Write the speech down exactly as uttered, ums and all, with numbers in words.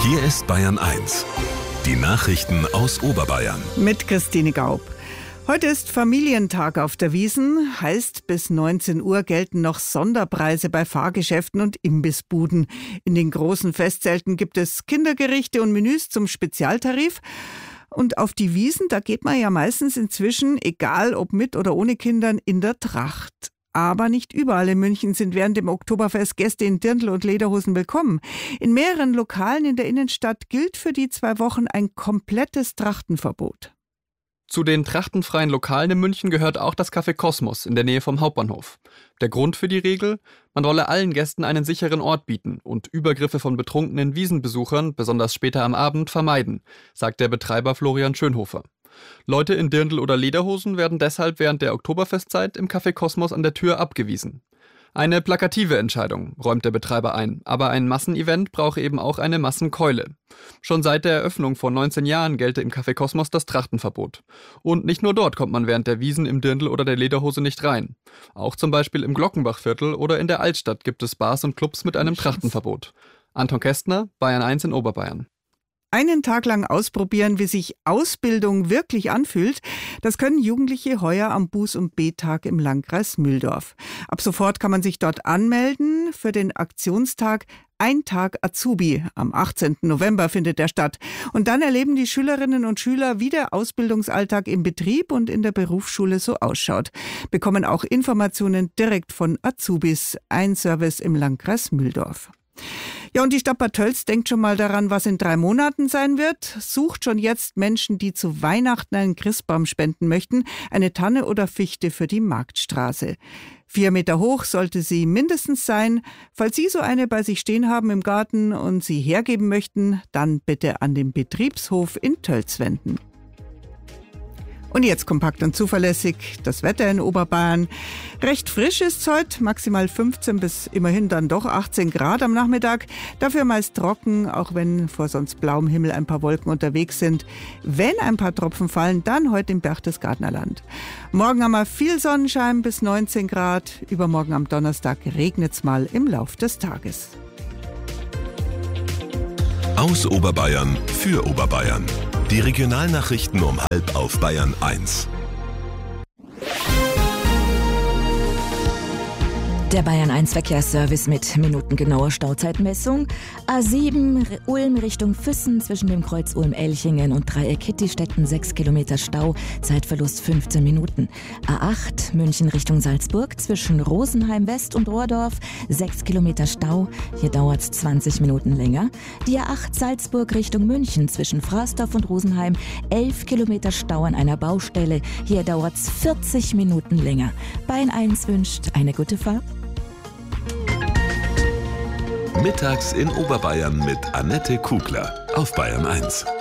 Hier ist Bayern eins. Die Nachrichten aus Oberbayern. Mit Christine Gaub. Heute ist Familientag auf der Wiesn. Heißt, bis neunzehn Uhr gelten noch Sonderpreise bei Fahrgeschäften und Imbissbuden. In den großen Festzelten gibt es Kindergerichte und Menüs zum Spezialtarif. Und auf die Wiesn, da geht man ja meistens inzwischen, egal ob mit oder ohne Kindern, in der Tracht. Aber nicht überall in München sind während dem Oktoberfest Gäste in Dirndl und Lederhosen willkommen. In mehreren Lokalen in der Innenstadt gilt für die zwei Wochen ein komplettes Trachtenverbot. Zu den trachtenfreien Lokalen in München gehört auch das Café Kosmos in der Nähe vom Hauptbahnhof. Der Grund für die Regel? Man wolle allen Gästen einen sicheren Ort bieten und Übergriffe von betrunkenen Wiesenbesuchern, besonders später am Abend, vermeiden, sagt der Betreiber Florian Schönhofer. Leute in Dirndl oder Lederhosen werden deshalb während der Oktoberfestzeit im Café Kosmos an der Tür abgewiesen. Eine plakative Entscheidung, räumt der Betreiber ein, aber ein Massenevent brauche eben auch eine Massenkeule. Schon seit der Eröffnung vor neunzehn Jahren gelte im Café Kosmos das Trachtenverbot. Und nicht nur dort kommt man während der Wiesn im Dirndl oder der Lederhose nicht rein. Auch zum Beispiel im Glockenbachviertel oder in der Altstadt gibt es Bars und Clubs mit einem Trachtenverbot. Anton Kästner, Bayern eins in Oberbayern. Einen Tag lang ausprobieren, wie sich Ausbildung wirklich anfühlt, das können Jugendliche heuer am Buß- und B-Tag im Landkreis Mühldorf. Ab sofort kann man sich dort anmelden für den Aktionstag Ein Tag Azubi. Am achtzehnten November findet der statt. Und dann erleben die Schülerinnen und Schüler, wie der Ausbildungsalltag im Betrieb und in der Berufsschule so ausschaut. Bekommen auch Informationen direkt von Azubis. Ein Service im Landkreis Mühldorf. Ja, und die Stadt Bad Tölz denkt schon mal daran, was in drei Monaten sein wird. Sucht schon jetzt Menschen, die zu Weihnachten einen Christbaum spenden möchten, eine Tanne oder Fichte für die Marktstraße. Vier Meter hoch sollte sie mindestens sein. Falls Sie so eine bei sich stehen haben im Garten und sie hergeben möchten, dann bitte an den Betriebshof in Tölz wenden. Und jetzt kompakt und zuverlässig das Wetter in Oberbayern. Recht frisch ist es heute, maximal fünfzehn bis immerhin dann doch achtzehn Grad am Nachmittag. Dafür meist trocken, auch wenn vor sonst blauem Himmel ein paar Wolken unterwegs sind. Wenn ein paar Tropfen fallen, dann heute im Berchtesgadener Land. Morgen haben wir viel Sonnenschein bis neunzehn Grad. Übermorgen am Donnerstag regnet es mal im Lauf des Tages. Aus Oberbayern für Oberbayern. Die Regionalnachrichten um halb auf Bayern eins. Der Bayern eins Verkehrsservice mit minutengenauer Stauzeitmessung. A sieben Ulm Richtung Füssen zwischen dem Kreuz Ulm-Elchingen und Dreieck Hittistetten sechs Kilometer Stau, Zeitverlust fünfzehn Minuten. A acht München Richtung Salzburg zwischen Rosenheim West und Rohrdorf sechs Kilometer Stau, hier dauert es zwanzig Minuten länger. Die A acht Salzburg Richtung München zwischen Fraßdorf und Rosenheim elf Kilometer Stau an einer Baustelle, hier dauert es vierzig Minuten länger. Bayern eins wünscht eine gute Fahrt. Mittags in Oberbayern mit Annette Kugler auf Bayern eins.